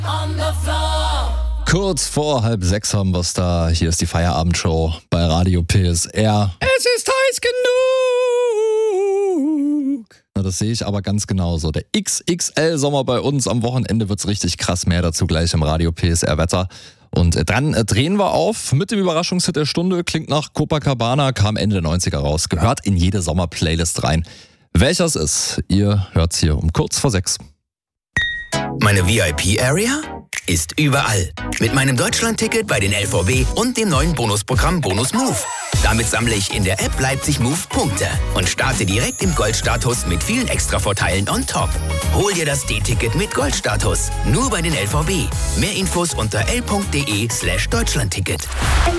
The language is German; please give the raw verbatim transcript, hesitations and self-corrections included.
On the floor. Kurz vor halb sechs haben wir es da. Hier ist die Feierabendshow bei Radio P S R. Es ist heiß genug. Na, das sehe ich aber ganz genauso. Der X X L-Sommer bei uns. Am Wochenende wird's richtig krass. Mehr dazu gleich im Radio P S R-Wetter. Und dann drehen wir auf mit dem Überraschungshit der Stunde. Klingt nach Copacabana, kam Ende der neunziger raus. Gehört in jede Sommer-Playlist rein. Welcher es ist, ihr hört's hier um kurz vor sechs. Meine V I P-Area ist überall. Mit meinem Deutschland-Ticket bei den L V B und dem neuen Bonusprogramm Bonus Move. Damit sammle ich in der App Leipzig Move Punkte und starte direkt im Goldstatus mit vielen Extra-Vorteilen on top. Hol dir das D-Ticket mit Goldstatus. Nur bei den L V B. Mehr Infos unter l punkt de slash Deutschlandticket.